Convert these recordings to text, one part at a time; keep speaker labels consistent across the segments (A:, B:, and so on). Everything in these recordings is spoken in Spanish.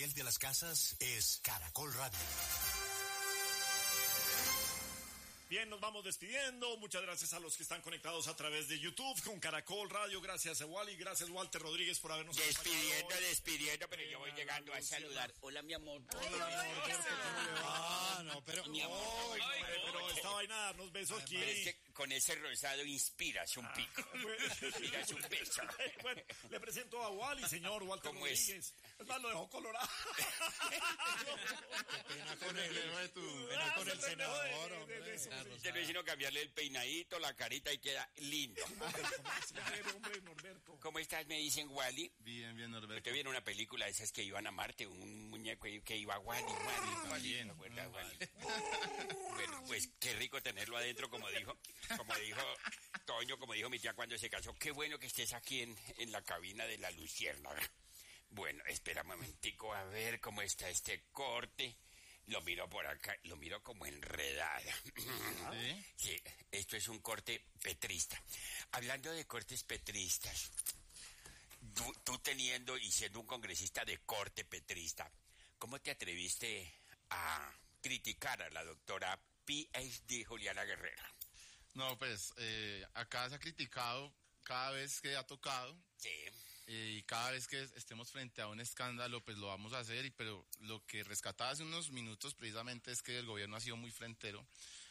A: Miguel de las Casas es Caracol Radio.
B: Bien, nos vamos despidiendo. Muchas gracias a los que están conectados a través de YouTube con Caracol Radio. Gracias a Wally, gracias Walter Rodríguez por habernos
C: Despidiendo, pero yo voy llegando a saludar. Hola, mi amor.
B: Pero esta vaina darnos besos aquí.
C: Es que con ese rosado inspiras un pico. Inspiras un beso.
B: Bueno, le presento a Wally, señor Walter Rodríguez. Es más, lo dejó colorado.
D: Qué pena con el senador, hombre.
C: Usted no es sino cambiarle el peinadito, la carita y queda lindo.
B: Hombre, Norberto.
C: ¿Cómo estás? Me dicen Wally.
D: Bien, Norberto.
C: Usted vieron una película de esas que iban a Marte, un muñeco que iba Wally.
D: Bien.
C: Bueno, pues qué rico tenerlo adentro, como dijo Toño, como dijo mi tía cuando se casó. Qué bueno que estés aquí en la cabina de la Luciérnaga. Bueno, espera un momentico a ver cómo está este corte. Lo miro por acá, lo miro como enredada.
D: ¿Sí?
C: Sí, esto es un corte petrista. Hablando de cortes petristas, tú teniendo y siendo un congresista de corte petrista, ¿cómo te atreviste a criticar a la doctora PhD Juliana Guerrero?
D: No, pues acá se ha criticado cada vez que ha tocado.
C: Sí.
D: Y cada vez que estemos frente a un escándalo, pues lo vamos a hacer. Pero lo que rescataba hace unos minutos precisamente es que el gobierno ha sido muy frentero.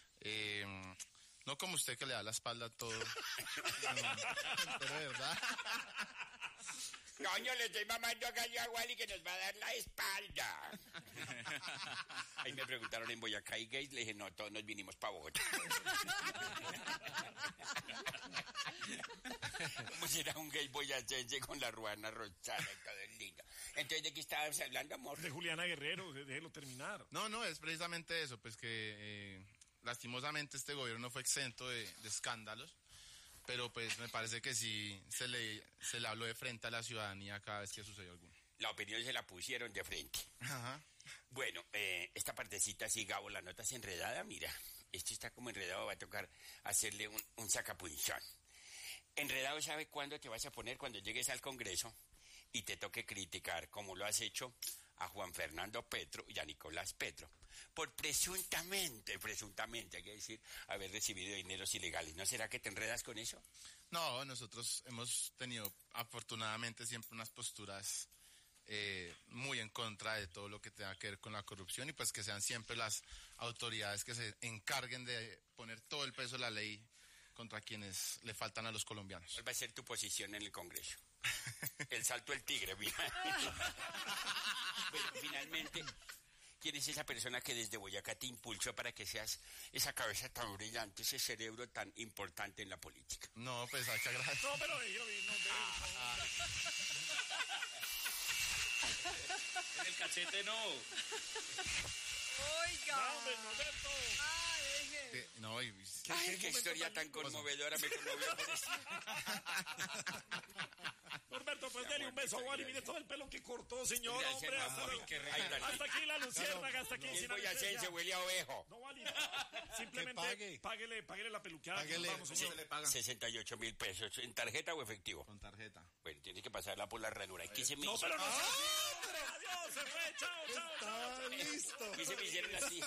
D: No como usted que le da la espalda a todo. Pero de verdad.
C: Coño, le estoy mamando acá yo a Wally que nos va a dar la espalda. Ahí me preguntaron en Boyacá y gays, le dije, no, todos nos vinimos para Bogotá. Como si era un gay boyacense con la ruana rosada y todo el lindo. Entonces, ¿de qué estabas hablando, amor?
B: De Juliana Guerrero, déjelo terminar.
D: No, es precisamente eso, pues que lastimosamente este gobierno fue exento de escándalos. Pero pues me parece que sí se le habló de frente a la ciudadanía cada vez que sucedió alguno.
C: La opinión se la pusieron de frente.
D: Ajá.
C: Bueno, esta partecita sí, Gabo, la nota es enredada, mira. Esto está como enredado, va a tocar hacerle un sacapunzón. Enredado, ¿sabe cuándo te vas a poner? Cuando llegues al Congreso y te toque criticar, como lo has hecho a Juan Fernando Petro y a Nicolás Petro, por presuntamente, hay que decir, haber recibido dineros ilegales. ¿No será que te enredas con eso?
D: No, nosotros hemos tenido afortunadamente siempre unas posturas muy en contra de todo lo que tenga que ver con la corrupción y pues que sean siempre las autoridades que se encarguen de poner todo el peso de la ley contra quienes le faltan a los colombianos.
C: ¿Cuál va a ser tu posición en el Congreso? El salto del tigre, mira. Bueno, finalmente, ¿quién es esa persona que desde Boyacá te impulsó para que seas esa cabeza tan brillante, ese cerebro tan importante en la política?
D: No, pues hay que agradecer.
B: No, pero yo
E: En el cachete no.
F: Oiga.
B: No, hombre, Norberto.
F: Deje.
D: No,
C: Qué historia tan conmovedora, me conmovió por eso.
B: Norberto, pues dele un beso a Wally. Mire todo el pelo que cortó, señor.
C: Gracias,
B: Hombre,
C: amor, hasta
B: aquí la Luciérnaga, hasta aquí.
C: Es boyacense, huele a ovejo.
B: No, Wally, simplemente páguele la peluqueada.
D: Páguele,
B: Vamos,
D: ¿cómo se le paga?
C: 68.000 pesos. ¿En tarjeta o efectivo?
D: Con tarjeta.
C: Bueno, tienes que pasarla por la ranura. ¿Qué se me
B: no,
C: hizo?
B: pero no. Adiós, se fue. Chao.
D: Está listo.
C: ¿Qué se me hicieron así?